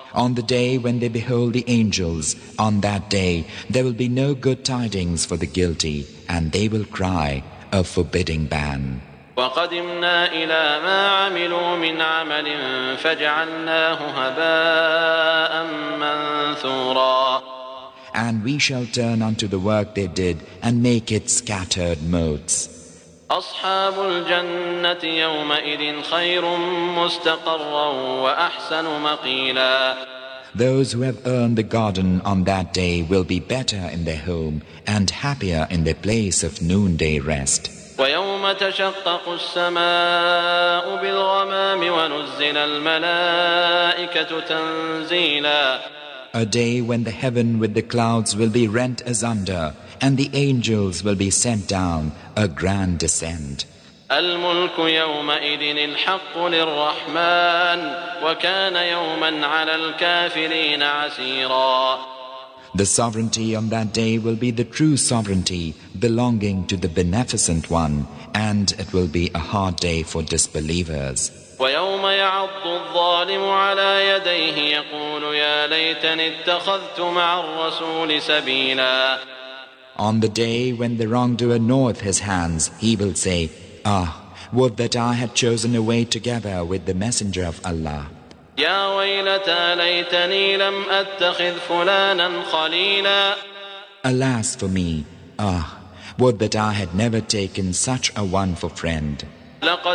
On the day when they behold the angels, on that day there will be no good tidings for the guilty, and they will cry, a forbidding ban. وقدمنا إلى ما عملوا من عمل فجعلناه هباء منثورا. And we shall turn unto the work they did and make it scattered motes. أصحاب الجنة يومئذ خير مستقرا وأحسن مقيلا. Those who have earned the garden on that day will be better in their home and happier in their place of noonday rest. ويوم تشقق السماء بالغمام ونزل الملائكة تنزيلا. A day when the heaven with the clouds will be rent asunder, and the angels will be sent down, a grand descent. الملك يومئذ الحق للرحمن وكان يوما على الكافرين عسيرا. The sovereignty on that day will be the true sovereignty belonging to the Beneficent One, and it will be a hard day for disbelievers. ويوم يعض الظالم على يديه يقول يا ليتني اتخذت مع الرسول سبيلا. On the day when the wrongdoer knoweth his hands, he will say, Ah, would that I had chosen a way together with the Messenger of Allah. يا ويلتى ليتني لم أتخذ فلانا خليلا. Alas for me, would that I had never taken such a one for friend.